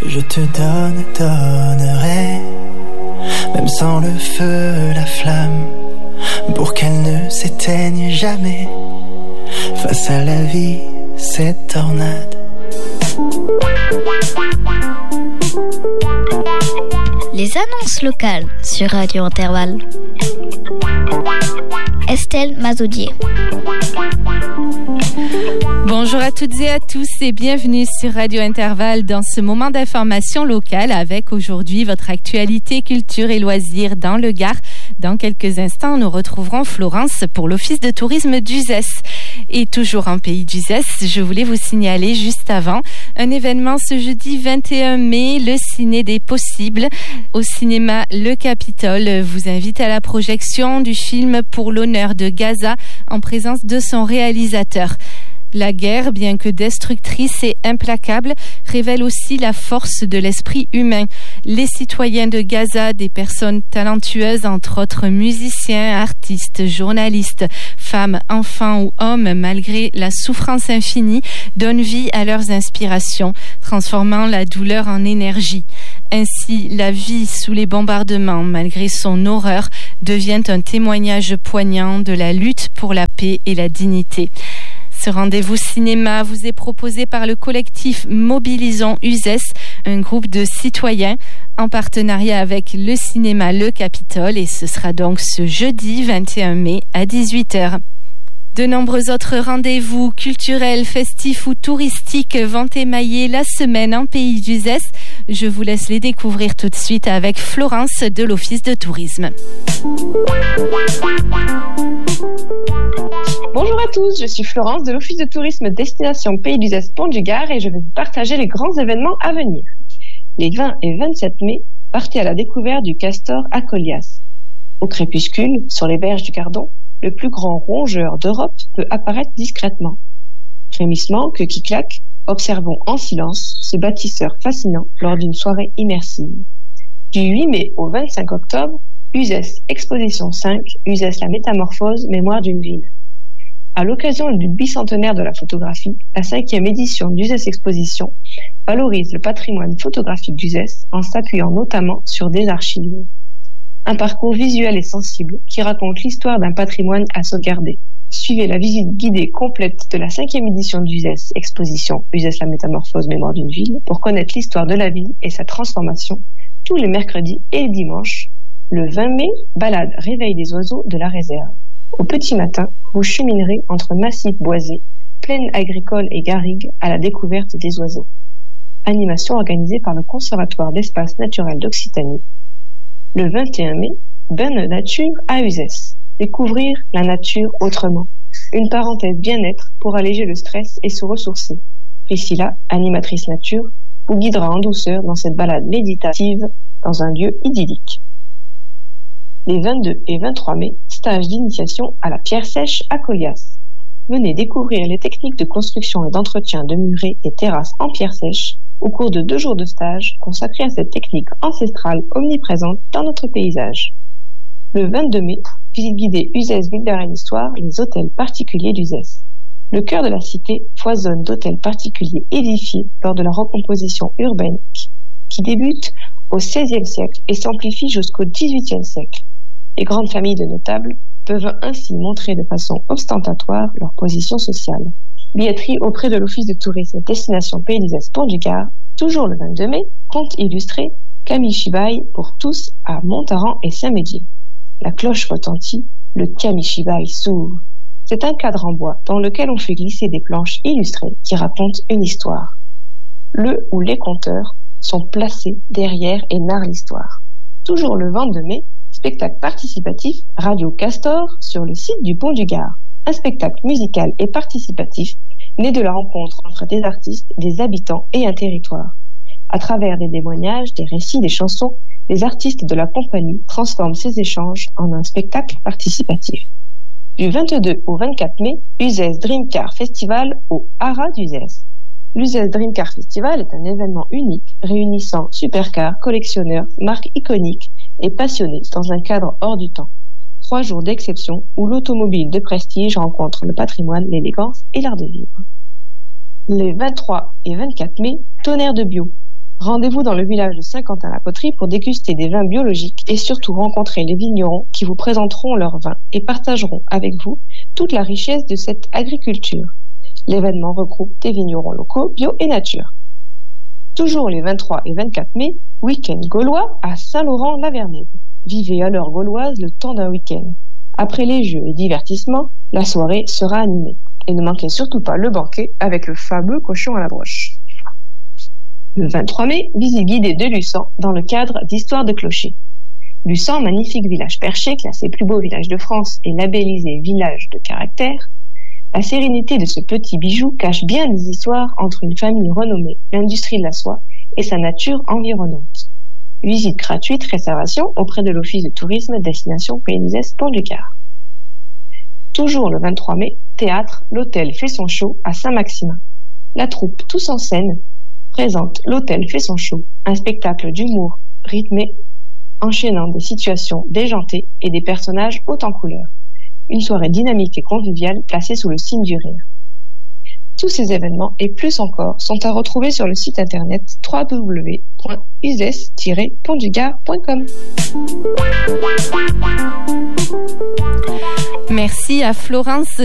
je te donnerai, même sans le feu, la flamme, pour qu'elle ne s'éteigne jamais. Face à la vie, cette tornade. Les annonces locales sur Radio Intervalle. Estelle Mazoudier. Bonjour à toutes et à tous et bienvenue sur Radio Intervalle dans ce moment d'information locale avec aujourd'hui votre actualité culture et loisirs dans le Gard. Dans quelques instants, nous retrouverons Florence pour l'Office de tourisme d'Uzès. Et toujours en pays d'Uzès, je voulais vous signaler juste avant un événement ce jeudi 21 mai, le Ciné des Possibles. Au cinéma Le Capitole vous invite à la projection du film Pour l'honneur de Gaza en présence de son réalisateur. La guerre, bien que destructrice et implacable, révèle aussi la force de l'esprit humain. Les citoyens de Gaza, des personnes talentueuses, entre autres musiciens, artistes, journalistes, femmes, enfants ou hommes, malgré la souffrance infinie, donnent vie à leurs inspirations, transformant la douleur en énergie. Ainsi, la vie sous les bombardements, malgré son horreur, devient un témoignage poignant de la lutte pour la paix et la dignité. Ce rendez-vous cinéma vous est proposé par le collectif Mobilisons Uzès, un groupe de citoyens en partenariat avec le cinéma Le Capitole, et ce sera donc ce jeudi 21 mai à 18h. De nombreux autres rendez-vous culturels, festifs ou touristiques vont émailler la semaine en pays d'Uzès. Je vous laisse les découvrir tout de suite avec Florence de l'Office de tourisme. Bonjour à tous, je suis Florence de l'Office de tourisme Destination Pays d'Uzès Pont du Gard et je vais vous partager les grands événements à venir. Les 20 et 27 mai, partez à la découverte du castor Acolias. Au crépuscule, sur les berges du Gardon, le plus grand rongeur d'Europe peut apparaître discrètement. Frémissement, queue qui claque, observons en silence ce bâtisseur fascinant lors d'une soirée immersive. Du 8 mai au 25 octobre, Uzès Exposition 5, Uzès la métamorphose, mémoire d'une ville. À l'occasion du bicentenaire de la photographie, la 5e édition d'Uzès Exposition valorise le patrimoine photographique d'Uzès en s'appuyant notamment sur des archives. Un parcours visuel et sensible qui raconte l'histoire d'un patrimoine à sauvegarder. Suivez la visite guidée complète de la 5e édition d'Uzès Exposition Uzès la métamorphose, mémoire d'une ville pour connaître l'histoire de la ville et sa transformation tous les mercredis et les dimanches. Le 20 mai, balade réveil des oiseaux de la réserve. Au petit matin, vous cheminerez entre massifs boisés, plaines agricoles et garrigues à la découverte des oiseaux. Animation organisée par le Conservatoire d'espaces naturels d'Occitanie. Le 21 mai, bain de nature à Uzès. Découvrir la nature autrement. Une parenthèse bien-être pour alléger le stress et se ressourcer. Priscilla, animatrice nature, vous guidera en douceur dans cette balade méditative dans un lieu idyllique. Les 22 et 23 mai, stage d'initiation à la pierre sèche à Colias. Venez découvrir les techniques de construction et d'entretien de murets et terrasses en pierre sèche au cours de 2 jours de stage consacrés à cette technique ancestrale omniprésente dans notre paysage. Le 22 mai, visite guidée Uzès Ville d'Art et d'Histoire, les hôtels particuliers d'Uzès. Le cœur de la cité foisonne d'hôtels particuliers édifiés lors de la recomposition urbaine qui débute au XVIe siècle et s'amplifie jusqu'au XVIIIe siècle. Les grandes familles de notables peuvent ainsi montrer de façon ostentatoire leur position sociale. Billetterie auprès de l'Office de tourisme Destination Pays d'Uzès Pont du Gard, toujours le 22 mai, conte illustré Kamishibai pour tous à Montaran et Saint-Médier. La cloche retentit, le Kamishibai s'ouvre. C'est un cadre en bois dans lequel on fait glisser des planches illustrées qui racontent une histoire. Le ou les conteurs sont placés derrière et narrent l'histoire. Toujours le 22 mai, spectacle participatif Radio Castor sur le site du Pont du Gard. Un spectacle musical et participatif né de la rencontre entre des artistes, des habitants et un territoire. À travers des témoignages, des récits, des chansons, les artistes de la compagnie transforment ces échanges en un spectacle participatif. Du 22 au 24 mai, Uzès Dream Car Festival au Haras d'Uzès. L'Uzès Dream Car Festival est un événement unique réunissant supercars, collectionneurs, marques iconiques et passionnés dans un cadre hors du temps. 3 jours d'exception où l'automobile de prestige rencontre le patrimoine, l'élégance et l'art de vivre. Les 23 et 24 mai, Tonnerre de Bio. Rendez-vous dans le village de Saint-Quentin-la-Poterie pour déguster des vins biologiques et surtout rencontrer les vignerons qui vous présenteront leurs vins et partageront avec vous toute la richesse de cette agriculture. L'événement regroupe des vignerons locaux, bio et nature. Toujours les 23 et 24 mai, week-end gaulois à Saint-Laurent-la-Vernède. Vivez à l'heure gauloise le temps d'un week-end. Après les jeux et divertissements, la soirée sera animée. Et ne manquez surtout pas le banquet avec le fameux cochon à la broche. Le 23 mai, visite guidée de Luçan dans le cadre d'Histoire de clocher. Luçan, magnifique village perché, classé plus beau village de France et labellisé village de caractère. La sérénité de ce petit bijou cache bien des histoires entre une famille renommée, l'industrie de la soie et sa nature environnante. Visite gratuite, réservation auprès de l'Office de tourisme Destination Pays d'Uzès Pont-du-Gard. Toujours le 23 mai, théâtre, l'Hôtel fait son show à Saint-Maximin. La troupe Tous en scène présente L'Hôtel fait son show, un spectacle d'humour rythmé, enchaînant des situations déjantées et des personnages hauts en couleur. Une soirée dynamique et conviviale placée sous le signe du rire. Tous ces événements et plus encore sont à retrouver sur le site internet www.uzès-pontdugard.com. Merci à Florence